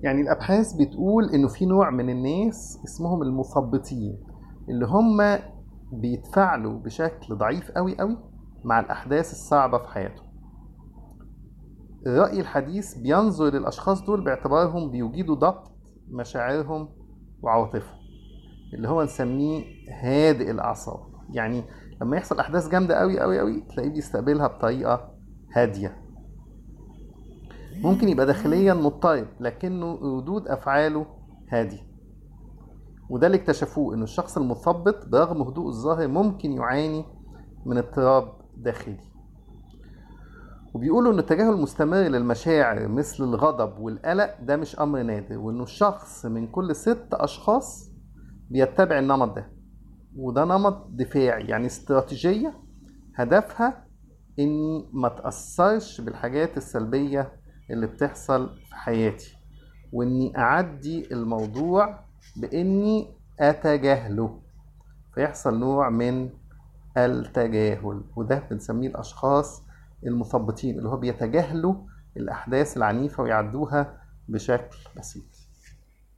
يعني الأبحاث بتقول إنه في نوع من الناس اسمهم المثبطين، اللي هم بيتفاعلوا بشكل ضعيف قوي قوي مع الأحداث الصعبة في حياتهم. الرأي الحديث بينظر للأشخاص دول باعتبارهم بيجيدوا ضبط مشاعرهم وعواطفهم، اللي هو نسميه هادئ الأعصاب. يعني لما يحصل أحداث جامدة قوي قوي قوي تلاقيه بيستقبلها بطريقة هادية. ممكن يبقى داخليا مضطرب لكنه ردود أفعاله هادية. وده اللي اكتشفوه، إن الشخص المثبط برغم هدوء الظاهر ممكن يعاني من اضطراب داخلي. وبيقولوا إن التجاهل المستمر للمشاعر مثل الغضب والقلق ده مش أمر نادر، وإنه الشخص من كل 6 أشخاص بيتبع النمط ده. وده نمط دفاعي، يعني استراتيجية هدفها إني ما تأثرش بالحاجات السلبية اللي بتحصل في حياتي، وإني أعدي الموضوع بإني أتجاهله، فيحصل نوع من التجاهل. وده بنسميه الأشخاص المثبطين، اللي هو بيتجاهلوا الأحداث العنيفة ويعدوها بشكل بسيط.